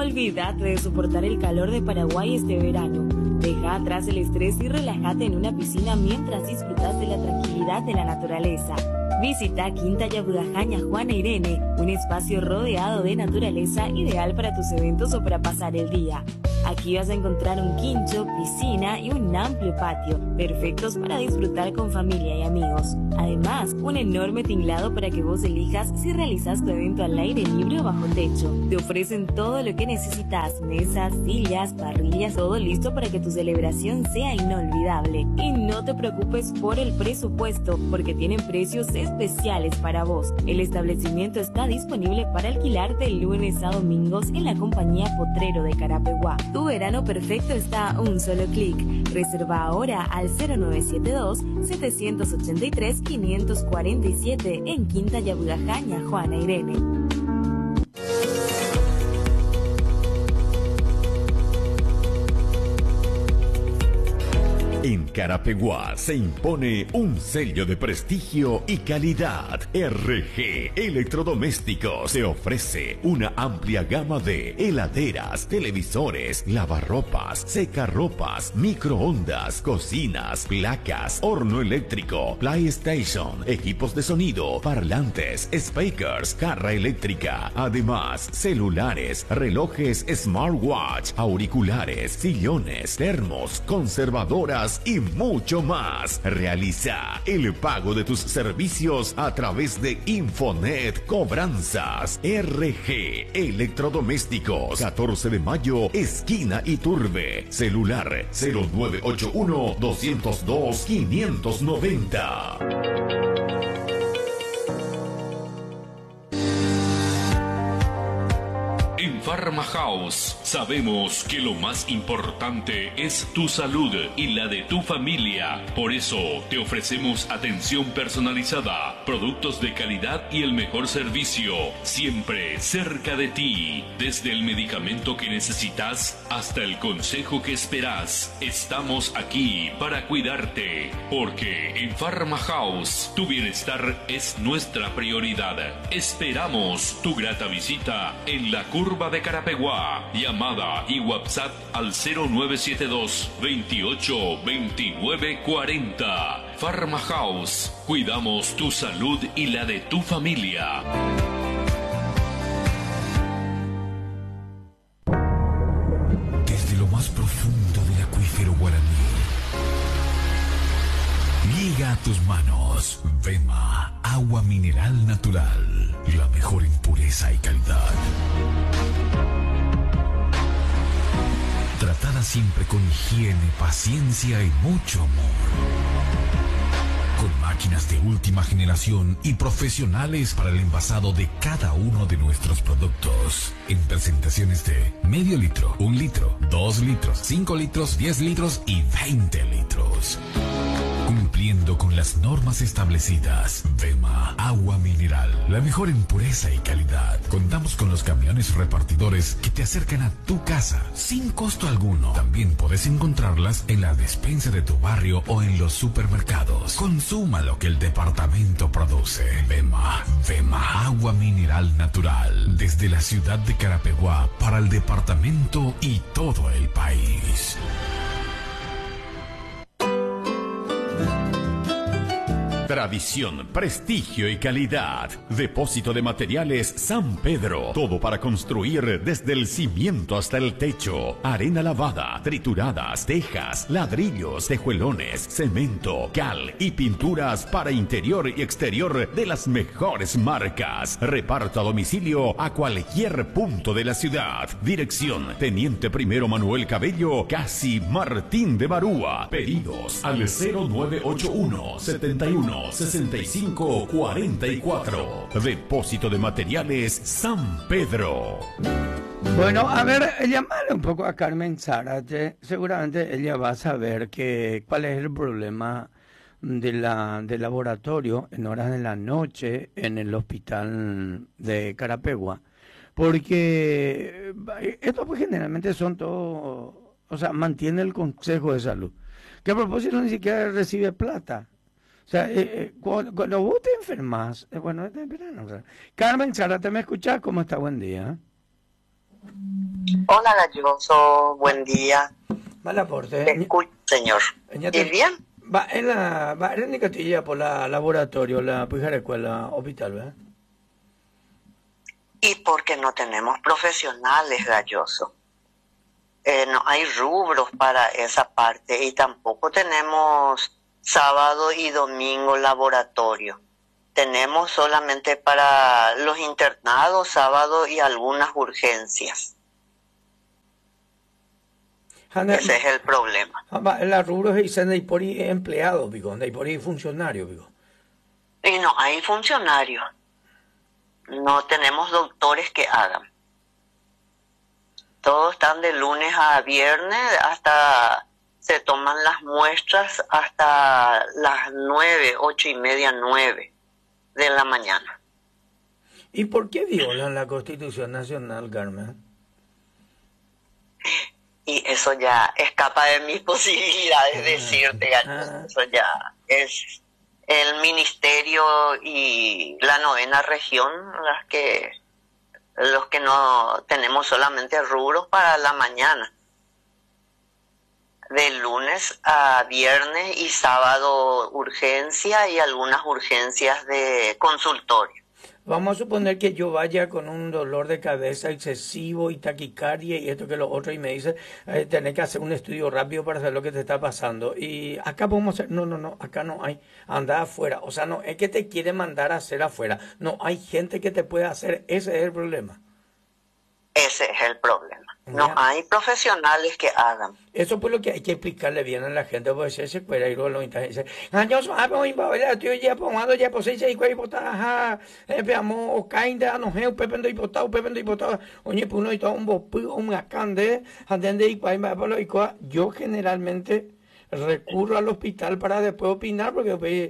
Olvídate de soportar el calor de Paraguay este verano. Deja atrás el estrés y relájate en una piscina mientras disfrutas de la tranquilidad de la naturaleza. Visita Quinta Yabugajaña Juana Irene, un espacio rodeado de naturaleza ideal para tus eventos o para pasar el día. Aquí vas a encontrar un quincho, piscina y un amplio patio, perfectos para disfrutar con familia y amigos. Además, un enorme tinglado para que vos elijas si realizas tu evento al aire libre o bajo techo. Te ofrecen todo lo que necesitas, mesas, sillas, parrillas, todo listo para que tu celebración sea inolvidable. Y no te preocupes por el presupuesto, porque tienen precios especiales para vos. El establecimiento está disponible para alquilar de lunes a domingos en la compañía Potrero de Carapeguá. Tu verano perfecto está a un solo clic. Reserva ahora al 0972-783-547 en Quinta Yabugajaña Juana Irene. En Carapeguá se impone un sello de prestigio y calidad. RG Electrodomésticos te ofrece una amplia gama de heladeras, televisores, lavarropas, secarropas, microondas, cocinas, placas, horno eléctrico, PlayStation, equipos de sonido, parlantes, speakers, jarra eléctrica. Además, celulares, relojes smartwatch, auriculares, sillones, termos, conservadoras y mucho más. Realiza el pago de tus servicios a través de Infonet Cobranzas. RG Electrodomésticos, 14 de mayo, esquina Iturbe. Celular 0981-202-590. En Pharma House sabemos que lo más importante es tu salud y la de tu familia. Por eso te ofrecemos atención personalizada, productos de calidad y el mejor servicio, siempre cerca de ti. Desde el medicamento que necesitas hasta el consejo que esperas, estamos aquí para cuidarte. Porque en Pharma House tu bienestar es nuestra prioridad. Esperamos tu grata visita en la curva de Carapeguá. Llamada y WhatsApp al 0972 28 29 40. Pharma House. Cuidamos tu salud y la de tu familia. Desde lo más profundo del acuífero guaraní llega a tus manos Vema, agua mineral natural, la mejor en pureza y calidad. Tratada siempre con higiene, paciencia y mucho amor. Con máquinas de última generación y profesionales para el envasado de cada uno de nuestros productos. En presentaciones de medio litro, 1 litro, 2 litros, 5 litros, 10 litros y 20 litros. Cumpliendo con las normas establecidas. Vema, agua mineral, la mejor en pureza y calidad. Contamos con los camiones repartidores que te acercan a tu casa sin costo alguno. También puedes encontrarlas en la despensa de tu barrio o en los supermercados. Consuma lo que el departamento produce. Vema, agua mineral natural. Desde la ciudad de Carapeguá para el departamento y todo el país. Tradición, prestigio y calidad. Depósito de materiales San Pedro. Todo para construir desde el cimiento hasta el techo. Arena lavada, trituradas, tejas, ladrillos, tejuelones, cemento, cal y pinturas para interior y exterior de las mejores marcas. Reparto a domicilio a cualquier punto de la ciudad. Dirección: Teniente Primero Manuel Cabello, casi Martín de Barúa. Pedidos al 0981 71 65 44. Depósito de materiales San Pedro. Bueno, a ver, llamarle un poco a Carmen Zárate. Seguramente ella va a saber cuál es el problema del laboratorio en horas de la noche en el hospital de Carapeguá. Porque estos pues generalmente son todos, o sea, mantiene el Consejo de Salud, que a propósito ni siquiera recibe plata. O sea, cuando vos te enfermas, bueno, Carmen Zárate, ¿me escuchás? ¿Cómo está? Buen día. Hola, Galloso, buen día. Mal aporte. Te escucho, señor. ¿Y bien? Va en la Catilla por la laboratorio, la pujera escuela, hospital, ¿verdad? Y porque no tenemos profesionales, Galloso. No hay rubros para esa parte y tampoco tenemos sábado y domingo laboratorio. Tenemos solamente para los internados, sábado y algunas urgencias. Ese es el problema. La rubros dicen de por ahí empleados, de por ahí funcionarios, Y no hay funcionarios. No tenemos doctores que hagan. Todos están de lunes a viernes, hasta se toman las muestras hasta las 9, 8:30, 9 de la mañana. ¿Y por qué violan la Constitución Nacional, Carmen? Y eso ya escapa de mis posibilidades decirte, eso ya es el ministerio y la 9ª región los que no tenemos solamente rubros para la mañana. De lunes a viernes y sábado urgencia y algunas urgencias de consultorio. Vamos a suponer que yo vaya con un dolor de cabeza excesivo y taquicardia y esto que lo otro y me dice, tenés que hacer un estudio rápido para saber lo que te está pasando. Y acá podemos hacer, no, acá no hay, anda afuera. O sea, no es que te quiere mandar a hacer afuera. No, hay gente que te puede hacer, ese es el problema. Ese es el problema. No hay profesionales que hagan. Eso es lo que hay que explicarle bien a la gente, porque si se puede ir a los intereses. Yo soy tío ya pomado ya por 6 y 4 hipotadas, veamos o cainda no he pependo hipotado, oye puno y todo un bopu un acande, andende y yo generalmente recurro al hospital para después opinar, porque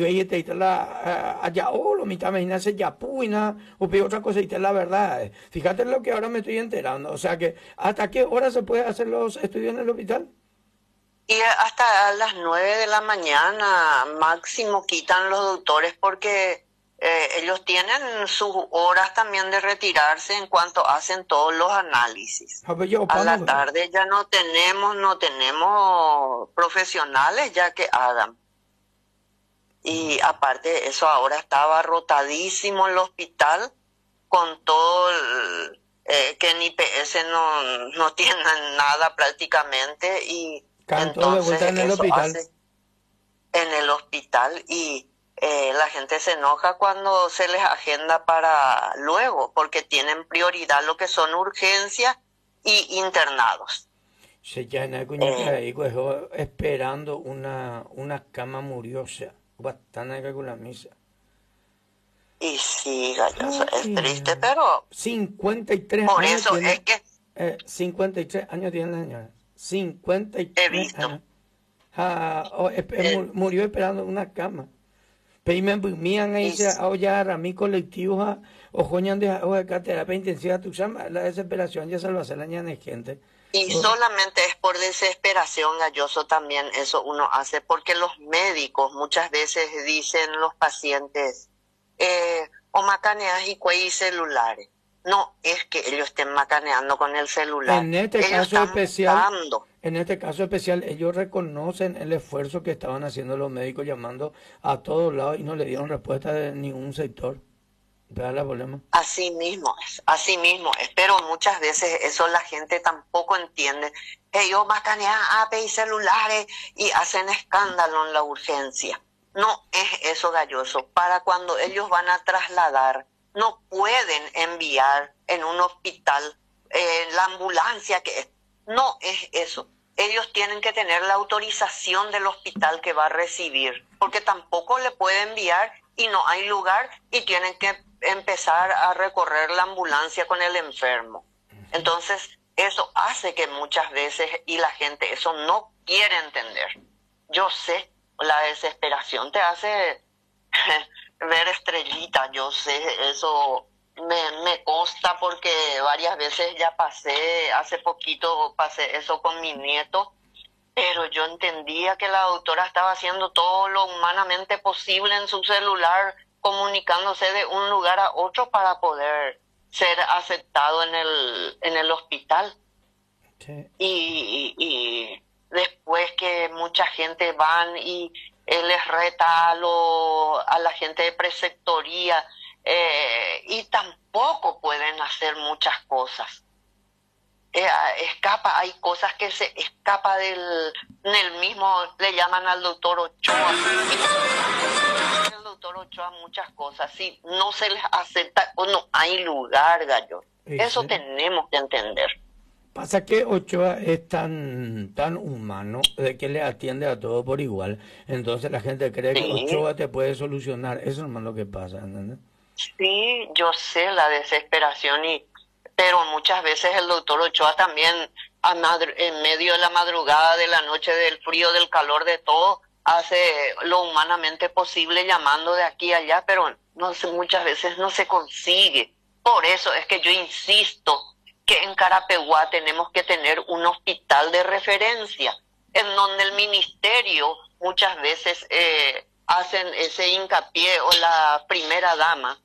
allá lo mitad me hace ya puina o otra cosa y la verdad. Fíjate lo que ahora me estoy enterando, o sea que ¿hasta qué hora se puede hacer los estudios en el hospital? Y hasta las 9 de la mañana máximo quitan los doctores porque ellos tienen sus horas también de retirarse en cuanto hacen todos los análisis. A la tarde ya no tenemos profesionales ya que hagan. Y aparte de eso, ahora estaba rotadísimo el hospital con todo que en IPS no tienen nada prácticamente y entonces en el hospital. En el hospital y la gente se enoja cuando se les agenda para luego, porque tienen prioridad lo que son urgencias y internados. Se llama esperando una cama muriosa, bastante con la misa. Y sí, Galloso, es triste, pero 53 por años eso tiene, es que 53 años tiene la señora. 53 he visto. años. Murió esperando una cama. Pero me ahí ya Rami colectivos o joñan de terapia intensiva tu llama la desesperación ya salva la ñana de gente. Y solamente es por desesperación, Galloso, también eso uno hace, porque los médicos muchas veces dicen los pacientes o macaneas y cuellos celulares. No es que ellos estén macaneando con el celular. En este caso especial, ellos reconocen el esfuerzo que estaban haciendo los médicos llamando a todos lados y no le dieron respuesta de ningún sector. ¿Verdad el problema? Así mismo es. Pero muchas veces eso la gente tampoco entiende. Ellos macanean AP y celulares y hacen escándalo en la urgencia. No es eso, Galloso. Para cuando ellos van a trasladar, no pueden enviar en un hospital la ambulancia no es eso. Ellos tienen que tener la autorización del hospital que va a recibir, porque tampoco le puede enviar y no hay lugar y tienen que empezar a recorrer la ambulancia con el enfermo. Entonces, eso hace que muchas veces, y la gente eso no quiere entender. Yo sé, la desesperación te hace ver estrellitas, yo sé, eso me consta porque varias veces ya hace poquito pasé eso con mi nieto, pero yo entendía que la doctora estaba haciendo todo lo humanamente posible en su celular, comunicándose de un lugar a otro para poder ser aceptado en el hospital. Sí. Y después que mucha gente van y les reta a la gente de preceptoría, y tampoco pueden hacer muchas cosas. Hay cosas que se escapa en el mismo, le llaman al doctor Ochoa. El doctor Ochoa muchas cosas, si no se les acepta o no hay lugar, gallo. Eso Sí. tenemos que entender. Pasa que Ochoa es tan humano de que le atiende a todo por igual. Entonces la gente cree que Sí. Ochoa te puede solucionar. Eso no es lo que pasa, ¿entendés? Sí, yo sé la desesperación, pero muchas veces el doctor Ochoa también en medio de la madrugada, de la noche, del frío, del calor, de todo, hace lo humanamente posible llamando de aquí a allá, pero no sé, muchas veces no se consigue. Por eso es que yo insisto que en Carapeguá tenemos que tener un hospital de referencia, en donde el ministerio muchas veces hacen ese hincapié, o la primera dama,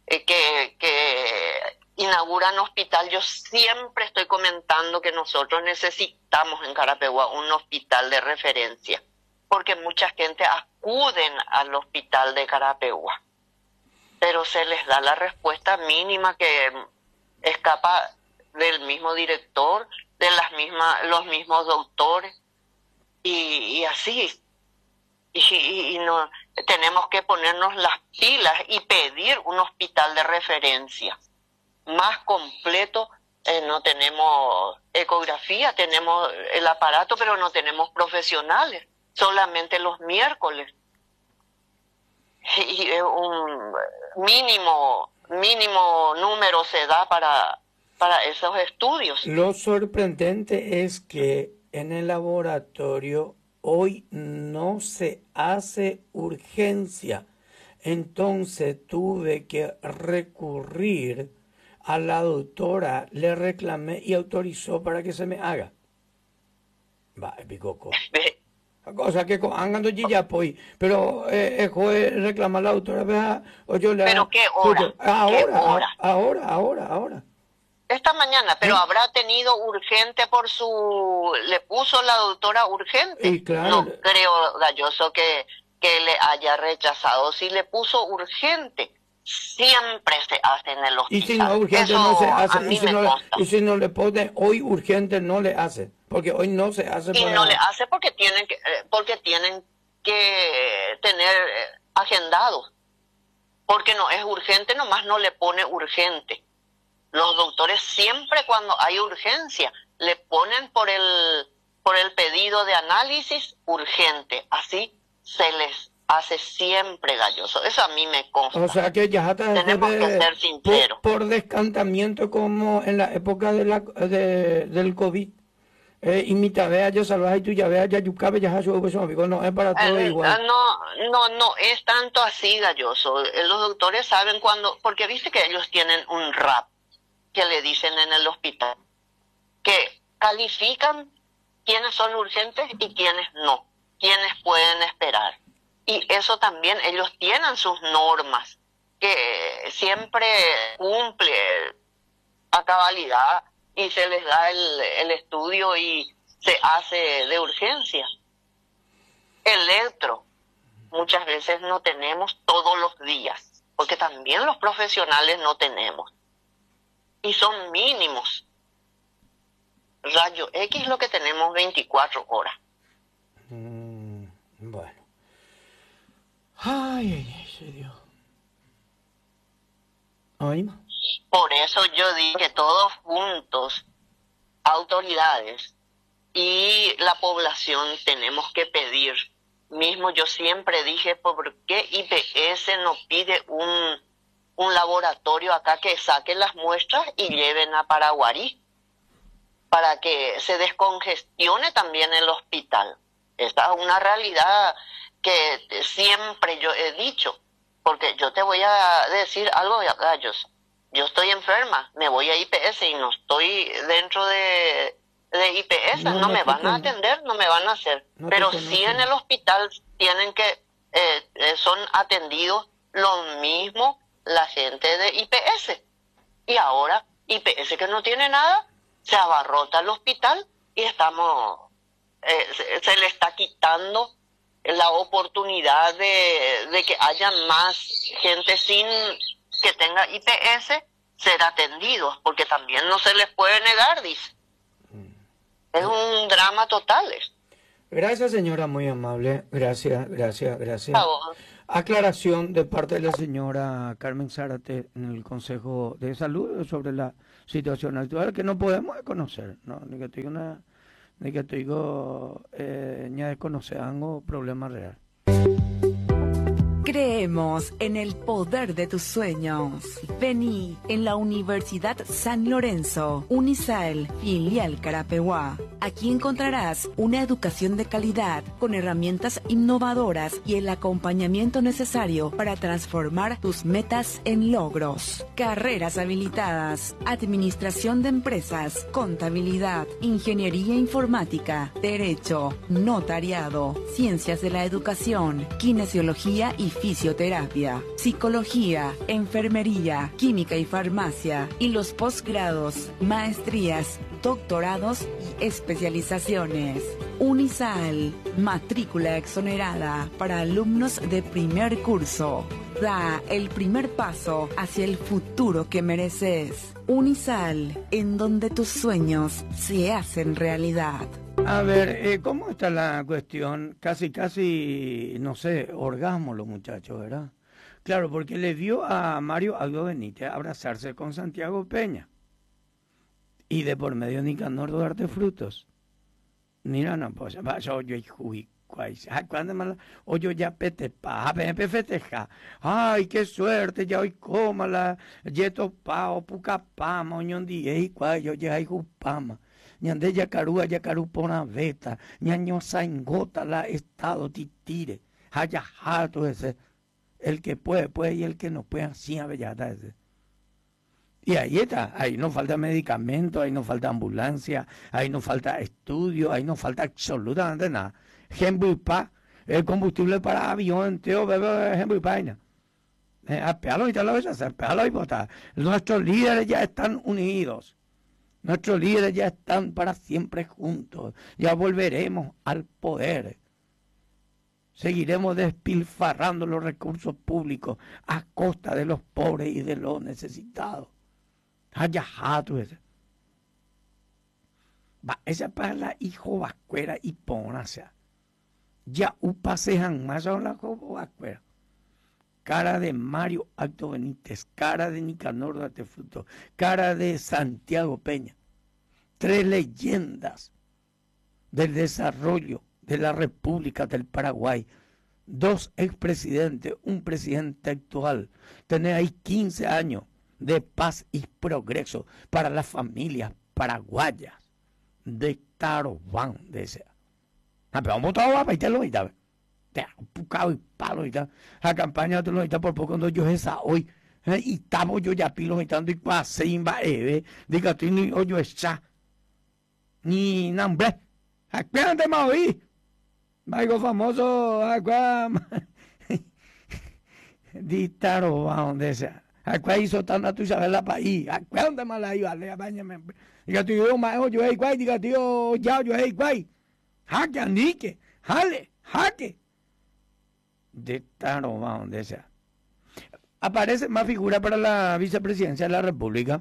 que inauguran hospital. Yo siempre estoy comentando que nosotros necesitamos en Carapeguá un hospital de referencia, porque mucha gente acuden al hospital de Carapeguá, pero se les da la respuesta mínima que escapa del mismo director, de los mismos doctores, y así. Y no, tenemos que ponernos las pilas y pedir un hospital de referencia más completo. No tenemos ecografía, tenemos el aparato, pero no tenemos profesionales, solamente los miércoles. Y un mínimo número se da para esos estudios. Lo sorprendente es que en el laboratorio hoy no se hace urgencia. Entonces tuve que recurrir a la doctora, le reclamé y autorizó para que se me haga. Va, picoco. Cosa que andando ya pues, pero el juez reclama a la doctora, vea, o yo le ¿Pero qué hora? Ahora. Esta mañana, pero habrá tenido urgente le puso la doctora urgente. Y claro, no creo, Galloso, que le haya rechazado. Si le puso urgente, siempre se hace en el hospital. y si no urgente eso no se hace, a mí me consta. y si no le pone hoy urgente no le hace, porque hoy no se hace. Y no le hace porque tienen que tener agendados, porque no es urgente, nomás no le pone urgente. Los doctores siempre cuando hay urgencia le ponen por el pedido de análisis urgente. Así se les hace siempre, Galloso. Eso a mí me consta. O sea que ya tenemos que ser sinceros. Por descantamiento como en la época del COVID. Y mi tabea ya salvaje y tu ya vea ya yucabe ya hace amigo, no es para todo igual. No es tanto así, Galloso. Los doctores saben porque viste que ellos tienen un RAP que le dicen en el hospital, que califican quiénes son urgentes y quiénes no, quiénes pueden esperar. Y eso también, ellos tienen sus normas, que siempre cumple a cabalidad y se les da el estudio y se hace de urgencia. Electro, muchas veces no tenemos todos los días, porque también los profesionales no tenemos. Y son mínimos. Rayo X lo que tenemos 24 horas. Bueno. Ay, Dios. Por eso yo digo que todos juntos, autoridades y la población, tenemos que pedir. Mismo yo siempre dije, ¿por qué IPS no pide un laboratorio acá que saque las muestras y lleven a Paraguarí para que se descongestione también el hospital? Esta es una realidad que siempre yo he dicho, porque yo te voy a decir algo, Gallos. Yo estoy enferma, me voy a IPS y no estoy dentro de IPS, no me van a atender, no me van a hacer. Pero sí en el hospital tienen que, son atendidos lo mismo la gente de IPS. Y ahora IPS que no tiene nada, se abarrota el hospital y se le está quitando la oportunidad de que haya más gente sin que tenga IPS ser atendidos, porque también no se les puede negar, dice. Es un drama total esto. Gracias, señora, muy amable. Gracias. Por favor. Aclaración de parte de la señora Carmen Zárate en el Consejo de Salud sobre la situación actual que no podemos conocer, ¿no? Ni que te digo, ni a desconocer algo problema real. Creemos en el poder de tus sueños. Vení en la Universidad San Lorenzo, Unisael, filial Carapeguá. Aquí encontrarás una educación de calidad con herramientas innovadoras y el acompañamiento necesario para transformar tus metas en logros. Carreras habilitadas: administración de empresas, contabilidad, ingeniería informática, derecho, notariado, ciencias de la educación, kinesiología y fisioterapia, psicología, enfermería, química y farmacia, y los posgrados, maestrías, doctorados y especializaciones. Unisal, matrícula exonerada para alumnos de primer curso. Da el primer paso hacia el futuro que mereces. Unisal, en donde tus sueños se hacen realidad. A ver, ¿cómo está la cuestión? Casi, no sé, orgasmo los muchachos, ¿verdad? Claro, porque le vio a Mario Aldo Benítez abrazarse con Santiago Peña. Y de por medio Nicanor Duarte Frutos. Mira, no, pues, yo yo ya pete pa, festeja. Ay, qué suerte, ya hoy cómala, yeto pao, puca pama, oñón diei, yo ya hay jupama. Ñande yacaru pona veta, ñaño saingota la estado titire, haya jato ese, el que puede y el que no puede, así avellata ese. Y ahí está, ahí no falta medicamento, ahí no falta ambulancia, ahí no falta estudio, ahí no falta absolutamente nada. Gembuipá, el combustible para avión, tío, bebe Gembuipá. Apealo y tal vez, apealo y botar. Nuestros líderes ya están unidos. Nuestros líderes ya están para siempre juntos. Ya volveremos al poder. Seguiremos despilfarrando los recursos públicos a costa de los pobres y de los necesitados. Ayajato ese. Esa para la hijo vascuera y ponacia. Ya upasejan más a la hijo vascuera. Cara de Mario Aldo Benítez, cara de Nicanor Duarte Frutos, cara de Santiago Peña. 3 leyendas del desarrollo de la República del Paraguay. 2 expresidentes, un presidente actual. Tener ahí 15 años de paz y progreso para las familias paraguayas. De Tarobán, de ese. Pero vamos todos a bailarlo y tal. Pucado y palo y tal. La campaña de los y tal por poco cuando yo esa hoy. Y estamos yo ya pilo y tanto y pasimba diga tú ni hoyo esa. Ni nombre. Acuérdate más hoy. Algo famoso acá. De Tarobán, de ese. Acá hizo tanta tu sabes la país. Acuérdate más la iba. Diga tú yo más yo hey guay. Diga tío ya yo hey guay. Jaque anique. Jale. Jaque. De Tarobán, donde sea. Aparece más figura para la vicepresidencia de la República.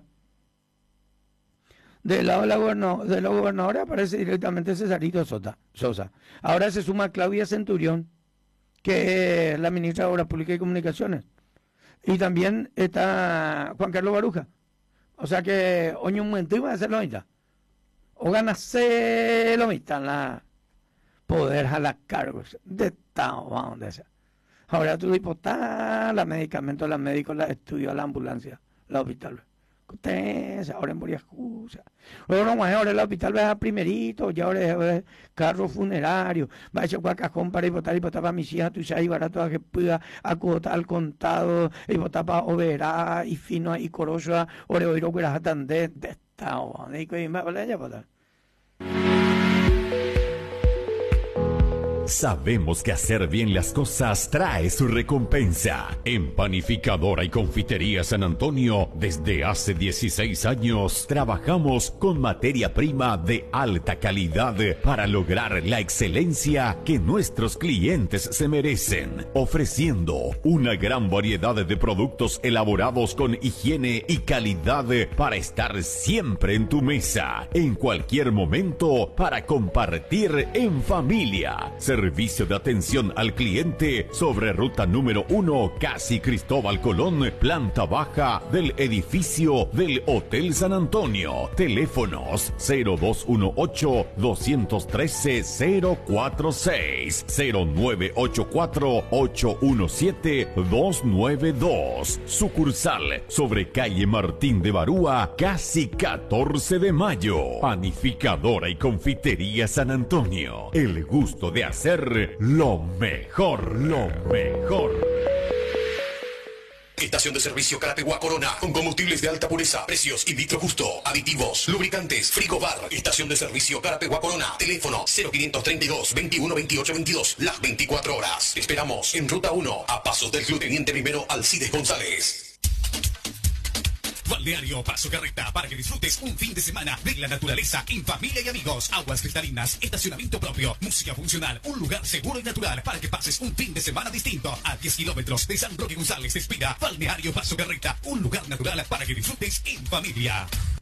Del lado de los gobernadores aparece directamente Cesarito Sosa. Ahora se suma Claudia Centurión, que es la ministra de Obras Públicas y Comunicaciones. Y también está Juan Carlos Baruja. O sea que hoy un momento iba a hacer lo mismo. O ganarse lo mismo en la poder a las cargos de Tarobán, donde sea. Ahora tú diputas, los medicamentos, los médicos, los estudios, la ambulancia, los hospitales. Ustedes, ahora en Boriajú, ahora mejor el hospital va a primerito, ya ahora es carro funerario, va a echar cajón para votar para mis hijas, tú sabes, barato a que pueda acotar al contado, y votar para Oberá, y Fino, y Corocha, Oreoiro, que era tan de estado, y me vale ya votar. Sabemos que hacer bien las cosas trae su recompensa. En Panificadora y Confitería San Antonio, desde hace 16 años, trabajamos con materia prima de alta calidad para lograr la excelencia que nuestros clientes se merecen, ofreciendo una gran variedad de productos elaborados con higiene y calidad para estar siempre en tu mesa, en cualquier momento, para compartir en familia. Servicio de atención al cliente sobre ruta número 1, casi Cristóbal Colón, planta baja del edificio del Hotel San Antonio. Teléfonos 0218-213-046, 0984-817-292. Sucursal sobre calle Martín de Barúa, casi 14 de mayo. Panificadora y Confitería San Antonio. El gusto de hacer lo mejor, lo mejor. Estación de servicio Carapeguá Corona, con combustibles de alta pureza, precios y litro justo, aditivos, lubricantes, frigobar. Estación de servicio Carapeguá Corona, teléfono 0532 21 28 22, las 24 horas. Te esperamos en Ruta 1, a pasos del Club Teniente Primero Alcides González. Balneario Paso Carreta, para que disfrutes un fin de semana de la naturaleza en familia y amigos. Aguas cristalinas, estacionamiento propio, música funcional, un lugar seguro y natural para que pases un fin de semana distinto. A 10 kilómetros de San Roque González te espera Balneario Paso Carreta, un lugar natural para que disfrutes en familia.